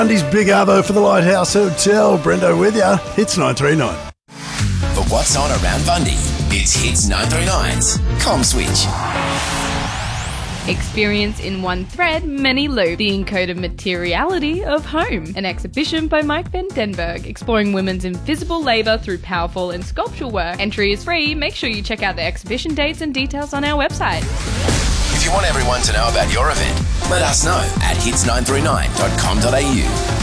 Bundy's Big Arvo for the Lighthouse Hotel. Brendo with ya. Hits 939. For what's on around Bundy, it's Hits 939's Com Switch. Experience in one thread, many loops. The Encoded Materiality of Home. An exhibition by Mike van Denberg, exploring women's invisible labour through powerful and sculptural work. Entry is free. Make sure you check out the exhibition dates and details on our website. If you want everyone to know about your event, let us know at hits939.com.au.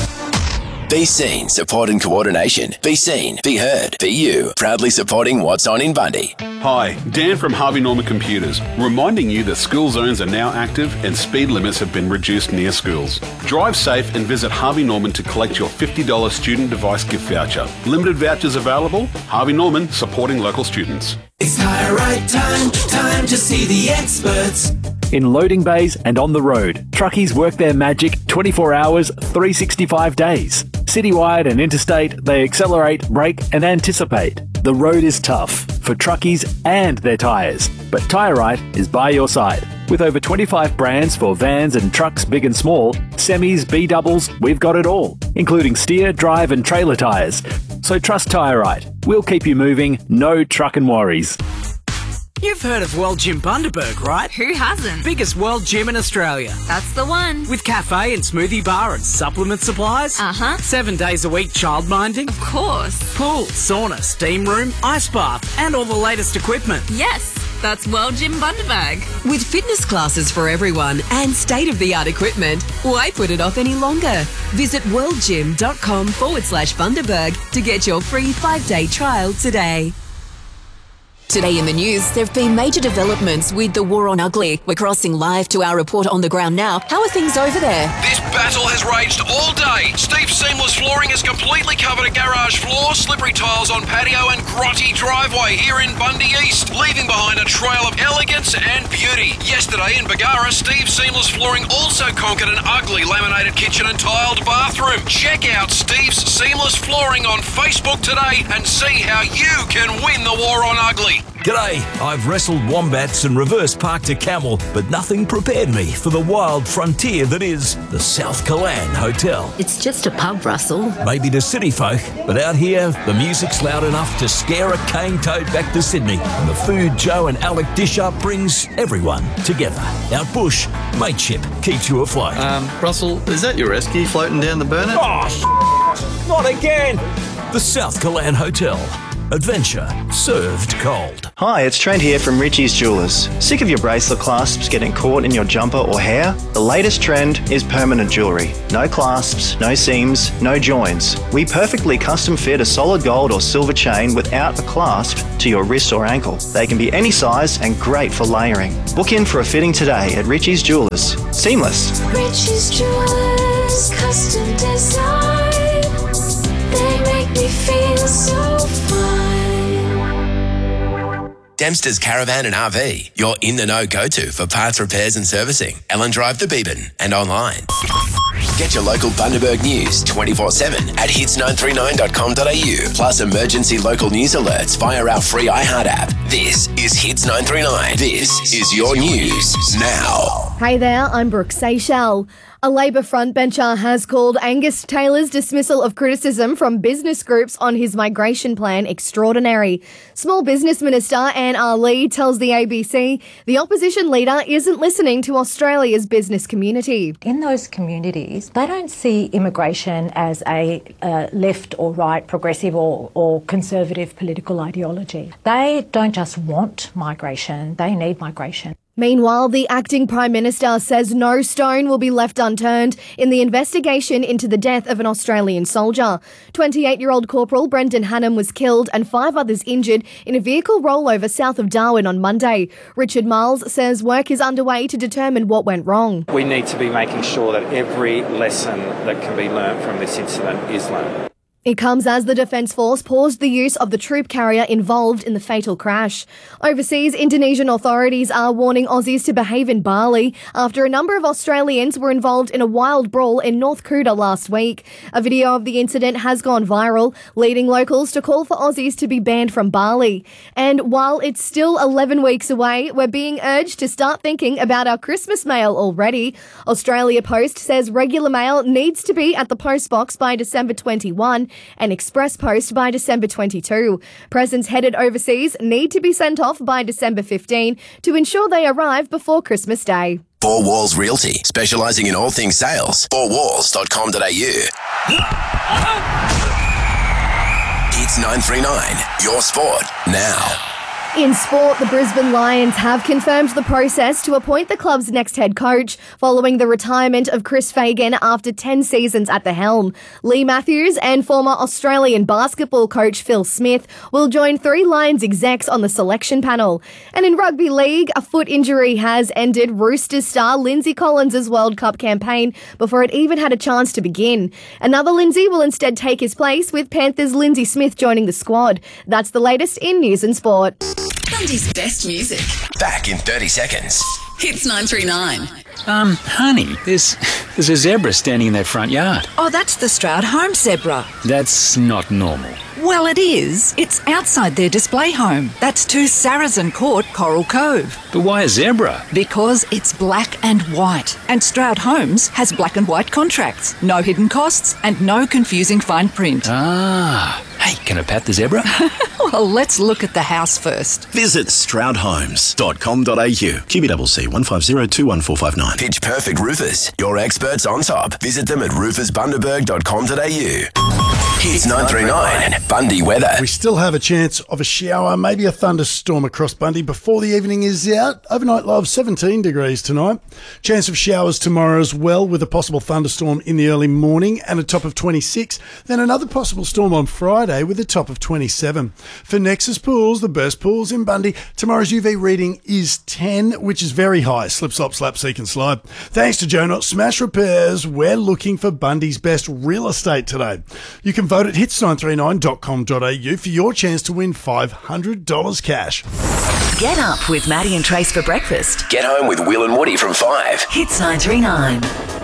Be seen, support and coordination. Be seen, be heard, be you. Proudly supporting What's On in Bundy. Hi, Dan from Harvey Norman Computers, reminding you that school zones are now active and speed limits have been reduced near schools. Drive safe and visit Harvey Norman to collect your $50 student device gift voucher. Limited vouchers available. Harvey Norman, supporting local students. It's higher right time to see the experts. In loading bays and on the road, truckies work their magic 24 hours, 365 days. Citywide and interstate, they accelerate, brake and anticipate. The road is tough for truckies and their tyres, but Tyre Right is by your side. With over 25 brands for vans and trucks big and small, semis, B-doubles, we've got it all, including steer, drive and trailer tyres. So trust Tyre Right. We'll keep you moving, no truckin' worries. You've heard of World Gym Bundaberg, right? Who hasn't? Biggest world gym in Australia. That's the one. With cafe and smoothie bar and supplement supplies. 7 days a week childminding. Of course. Pool, sauna, steam room, ice bath and all the latest equipment. Yes, that's World Gym Bundaberg. With fitness classes for everyone and state-of-the-art equipment, why put it off any longer? Visit worldgym.com/Bundaberg to get your free 5-day trial today. Today in the news, there have been major developments with the war on ugly. We're crossing live to our reporter on the ground now. How are things over there? This battle has raged all day. Steve's Seamless Flooring has completely covered a garage floor, slippery tiles on patio and grotty driveway here in Bundy East, leaving behind a trail of elegance and beauty. Yesterday in Bagara, Steve's Seamless Flooring also conquered an ugly laminated kitchen and tiled bathroom. Check out Steve's Seamless Flooring on Facebook today and see how you can win the war on ugly. G'day, I've wrestled wombats and reverse parked a camel, but nothing prepared me for the wild frontier that is the South Killaan Hotel. It's just a pub, Russell. Maybe to city folk, but out here, the music's loud enough to scare a cane toad back to Sydney. And the food Joe and Alec dish up brings everyone together. Out bush, mateship keeps you afloat. Russell, is that your rescue floating down the burner? Oh, not again! The South Killaan Hotel. Adventure served cold. Hi, it's Trent here from Richie's Jewelers. Sick of your bracelet clasps getting caught in your jumper or hair? The latest trend is permanent jewellery. No clasps, no seams, no joins. We perfectly custom fit a solid gold or silver chain without a clasp to your wrist or ankle. They can be any size and great for layering. Book in for a fitting today at Richie's Jewelers. Seamless. Richie's Jewelers, custom design. They make me feel so fine. Dempster's Caravan and RV, your in-the-know go-to for parts repairs and servicing. Ellen Drive the Beebyn and online. Get your local Bundaberg news 24/7 at hits939.com.au. Plus emergency local news alerts via our free iHeart app. This is Hits 939. This is your news now. Hey there, I'm Brooke Seychelles. A Labor frontbencher has called Angus Taylor's dismissal of criticism from business groups on his migration plan extraordinary. Small Business Minister Anne Ali tells the ABC the opposition leader isn't listening to Australia's business community. In those communities, they don't see immigration as a left or right, progressive or conservative political ideology. They don't just want migration, they need migration. Meanwhile, the acting Prime Minister says no stone will be left unturned in the investigation into the death of an Australian soldier. 28-year-old Corporal Brendan Hannam was killed and 5 others injured in a vehicle rollover south of Darwin on Monday. Richard Miles says work is underway to determine what went wrong. We need to be making sure that every lesson that can be learnt from this incident is learnt. It comes as the Defence Force paused the use of the troop carrier involved in the fatal crash. Overseas, Indonesian authorities are warning Aussies to behave in Bali after a number of Australians were involved in a wild brawl in North Kuta last week. A video of the incident has gone viral, leading locals to call for Aussies to be banned from Bali. And while it's still 11 weeks away, we're being urged to start thinking about our Christmas mail already. Australia Post says regular mail needs to be at the post box by December 21. And Express Post by December 22. Presents headed overseas need to be sent off by December 15 to ensure they arrive before Christmas Day. Four Walls Realty, specialising in all things sales. fourwalls.com.au. Hits 939, your sport, now. In sport, the Brisbane Lions have confirmed the process to appoint the club's next head coach following the retirement of Chris Fagan after 10 seasons at the helm. Lee Matthews and former Australian basketball coach Phil Smith will join 3 Lions execs on the selection panel. And in rugby league, a foot injury has ended Roosters star Lindsay Collins' World Cup campaign before it even had a chance to begin. Another Lindsay will instead take his place, with Panthers' Lindsay Smith joining the squad. That's the latest in news and sport. Bundy's best music. Back in 30 seconds. Hits 939. Honey, there's a zebra standing in their front yard. Oh, that's the Stroud home zebra. That's not normal. Well, it is. It's outside their display home. That's 2 Saracen Court, Coral Cove. But why a zebra? Because it's black and white. And Stroud Homes has black and white contracts. No hidden costs and no confusing fine print. Ah. Hey, can I pat the zebra? Well, let's look at the house first. Visit stroudhomes.com.au. QBCC 150 Pitch Perfect Roofers, your experts on top. Visit them at roofersbundaberg.com.au. Hits 939, Bundy weather. We still have a chance of a shower, maybe a thunderstorm across Bundy before the evening is out. Overnight low of 17 degrees tonight. Chance of showers tomorrow as well, with a possible thunderstorm in the early morning and a top of 26. Then another possible storm on Friday with a top of 27. For Nexus Pools, the best pools in Bundy, tomorrow's UV reading is 10, which is very high. Slip, slop, slap, seek and slide. Thanks to Joe Knott Smash Repairs, we're looking for Bundy's best real estate today. You can vote at hits939.com.au for your chance to win $500 cash. Get up with Maddie and Trace for breakfast. Get home with Will and Woody from 5. Hits 939.